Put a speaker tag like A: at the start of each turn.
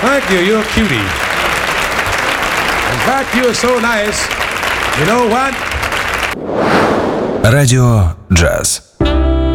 A: Thank you. You're a cutie. In fact, you're so nice. You know what?
B: Радіо Джаз.